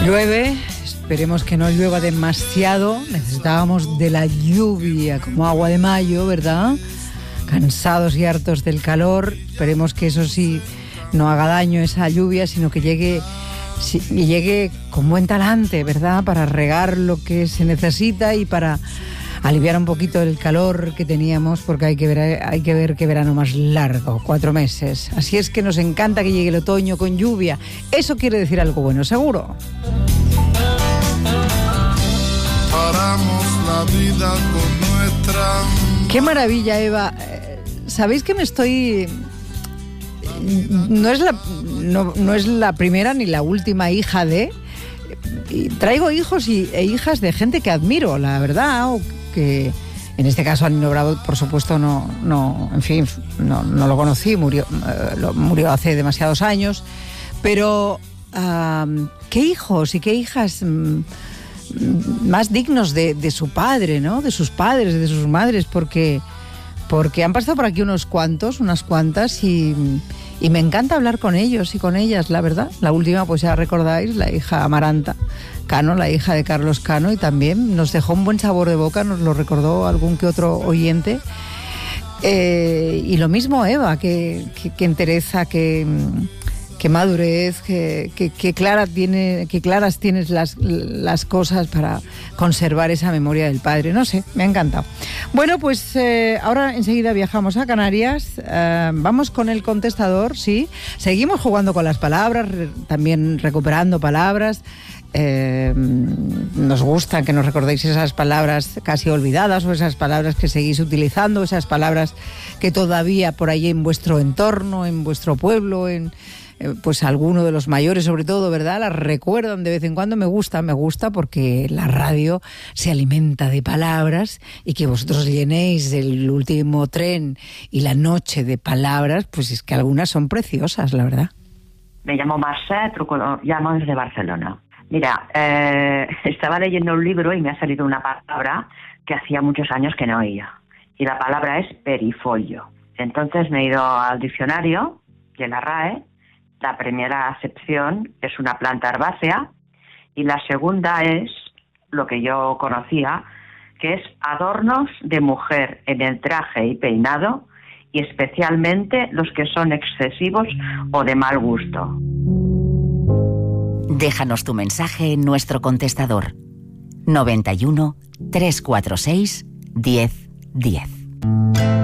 Llueve, esperemos que no llueva demasiado. Necesitábamos de la lluvia como agua de mayo, ¿verdad? Cansados y hartos del calor. Esperemos que eso sí no haga daño esa lluvia, sino que llegue con buen talante, ¿verdad? Para regar lo que se necesita y para aliviar un poquito el calor que teníamos, porque hay que ver qué verano más largo, 4 meses. Así es que nos encanta que llegue el otoño con lluvia. Eso quiere decir algo bueno, seguro. Paramos la vida con nuestra... Qué maravilla, Eva. ¿Sabéis que me estoy... No es la primera ni la última hija de... Traigo hijos e hijas de gente que admiro, la verdad, o que en este caso a Nino Bravo, por supuesto, no lo conocí, murió hace demasiados años, pero qué hijos y qué hijas más dignos de su padre, ¿no? De sus padres, de sus madres, porque han pasado por aquí unas cuantas y me encanta hablar con ellos y con ellas, la verdad. La última, pues ya recordáis, la hija Amaranta Cano, la hija de Carlos Cano, y también nos dejó un buen sabor de boca, nos lo recordó algún que otro oyente. Y lo mismo Eva, que entereza, que madurez, que claras tienes las cosas para conservar esa memoria del padre. No sé, me ha encantado. Bueno, pues ahora enseguida viajamos a Canarias. Vamos con el contestador, sí. Seguimos jugando con las palabras, también recuperando palabras. Nos gusta que nos recordéis esas palabras casi olvidadas, o esas palabras que seguís utilizando, esas palabras que todavía por ahí en vuestro entorno, en vuestro pueblo, pues alguno de los mayores sobre todo, ¿verdad? Las recuerdan de vez en cuando. Me gusta porque la radio se alimenta de palabras, y que vosotros llenéis el último tren y la noche de palabras, pues es que algunas son preciosas, la verdad. Me llamo Marcela, llamo desde Barcelona. Mira, estaba leyendo un libro y me ha salido una palabra que hacía muchos años que no oía, y la palabra es perifolio. Entonces me he ido al diccionario de la RAE. La primera acepción es una planta herbácea, y la segunda es lo que yo conocía, que es adornos de mujer en el traje y peinado, y especialmente los que son excesivos o de mal gusto. Déjanos tu mensaje en nuestro contestador 91 346 1010.